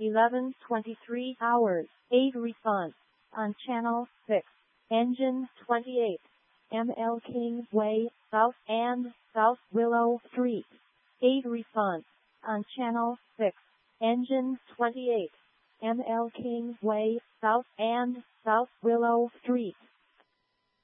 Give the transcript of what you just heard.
11:23 hours, 8 response. On Channel 6, Engine 28, ML Kingsway, South and South Willow Street. 8 response. On Channel 6, Engine 28, ML Kingsway, South and South Willow Street.